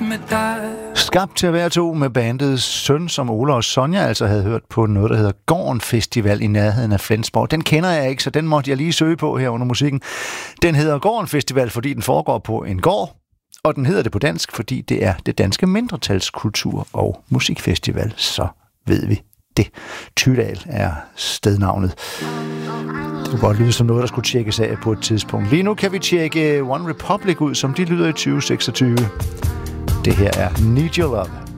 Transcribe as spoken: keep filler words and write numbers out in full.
med dig. Skabt til at være to med bandets søn, som Ola og Sonja altså havde hørt på noget, der hedder Gården Festival i nærheden af Flensborg. Den kender jeg ikke, så den måtte jeg lige søge på her under musikken. Den hedder Gården Festival, fordi den foregår på en gård, og den hedder det på dansk, fordi det er det danske mindretalskultur- og musikfestival. Så ved vi det. Tydal er stednavnet. Det kunne godt lyde som noget, der skulle tjekkes af på et tidspunkt. Lige nu kan vi tjekke One Republic ud, som de lyder i tyve seksogtyve. Det her er Need Your Love.